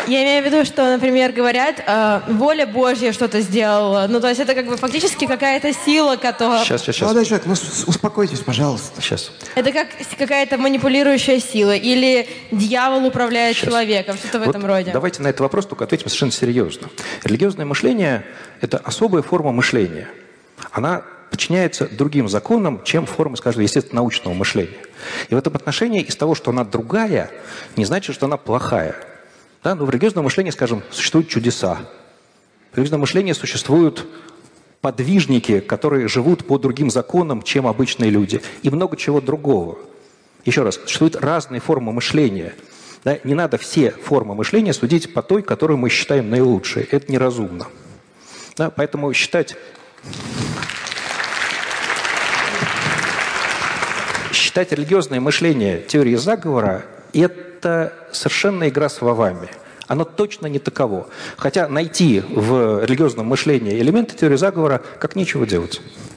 Я имею в виду, что, например, говорят, воля Божья что-то сделала. Ну, то есть это как бы фактически какая-то сила, которая... Сейчас. Молодой человек, ну успокойтесь, пожалуйста. Сейчас. Это как какая-то манипулирующая сила. Или дьявол управляет человеком, что-то в этом роде. Давайте на этот вопрос только ответим совершенно серьезно. Религиозное мышление – это особая форма мышления. Она подчиняется другим законам, чем форма, скажем, естественно-научного мышления. И в этом отношении из того, что она другая, не значит, что она плохая. Да? Но в религиозном мышлении, скажем, существуют чудеса. В религиозном мышлении существуют подвижники, которые живут по другим законам, чем обычные люди. И много чего другого. Еще раз, существуют разные формы мышления. Да? Не надо все формы мышления судить по той, которую мы считаем наилучшей. Это неразумно. Да? Поэтому считать религиозное мышление теорией заговора – это совершенно игра словами. Оно точно не таково. Хотя найти в религиозном мышлении элементы теории заговора как нечего делать.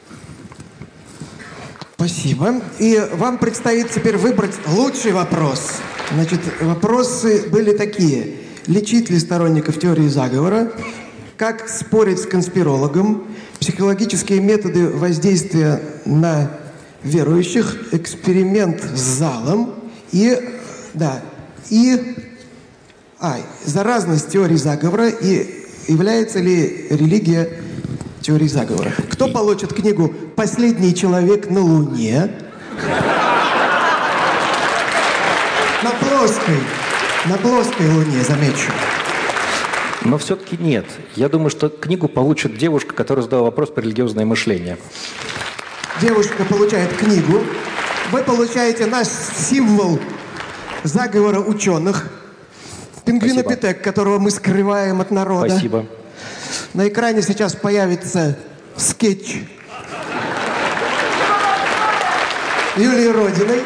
Спасибо. И вам предстоит теперь выбрать лучший вопрос. Значит, вопросы были такие. Лечить ли сторонников теории заговора? Как спорить с конспирологом? Психологические методы воздействия на верующих? Эксперимент с залом? Заразность теории заговора и является ли религия теорией заговора? Кто получит книгу «Последний человек на Луне»? На плоской Луне, замечу. Но все-таки нет. Я думаю, что книгу получит девушка, которая задала вопрос про религиозное мышление. Девушка получает книгу. Вы получаете наш символ заговора ученых. Пингвинопитек, которого мы скрываем от народа. Спасибо. На экране сейчас появится скетч Юлии Родиной.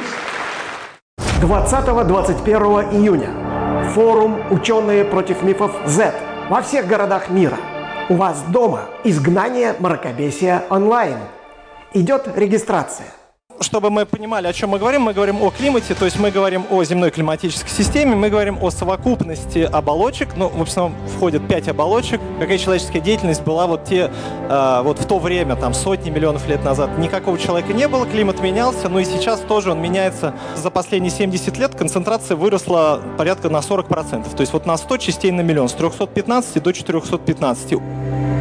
20-21 июня. Форум «Ученые против мифов Z» во всех городах мира. У вас дома изгнание мракобесия онлайн. Идет регистрация. Чтобы мы понимали, о чем мы говорим о климате, то есть мы говорим о земной климатической системе, мы говорим о совокупности оболочек, ну, в основном входит 5 оболочек. Какая человеческая деятельность была вот в то время, там, сотни миллионов лет назад. Никакого человека не было, климат менялся, но и сейчас тоже он меняется. За последние 70 лет концентрация выросла порядка на 40%. То есть вот на 100 частей на миллион, с 315 до 415.